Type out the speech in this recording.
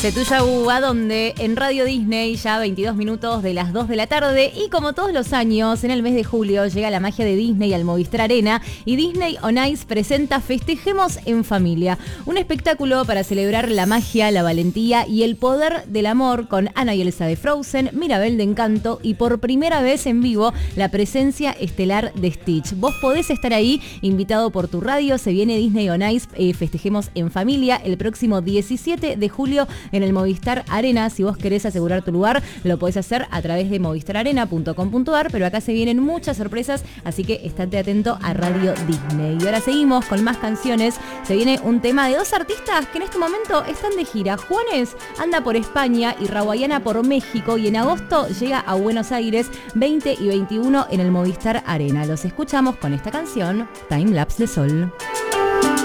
Se tuya a donde en Radio Disney, ya 22 minutos de las 2 de la tarde, y como todos los años, en el mes de julio llega la magia de Disney al Movistar Arena y Disney On Ice presenta Festejemos en Familia, un espectáculo para celebrar la magia, la valentía y el poder del amor con Anna y Elsa de Frozen, Mirabel de Encanto y por primera vez en vivo la presencia estelar de Stitch. Vos podés estar ahí, invitado por tu radio. Se viene Disney On Ice, Festejemos en Familia el próximo 17 de julio en el Movistar Arena. Si vos querés asegurar tu lugar, lo podés hacer a través de movistararena.com.ar, pero acá se vienen muchas sorpresas, así que estate atento a Radio Disney. Y ahora seguimos con más canciones. Se viene un tema de dos artistas que en este momento están de gira. Juanes anda por España y Rawayana por México, y en agosto llega a Buenos Aires 20 y 21 en el Movistar Arena. Los escuchamos con esta canción, Time Lapse de Sol.